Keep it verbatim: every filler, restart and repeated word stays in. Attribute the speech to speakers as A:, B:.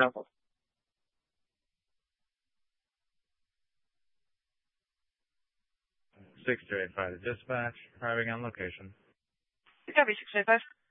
A: six two eight five dispatch, arriving on location.
B: Copy, six eight five.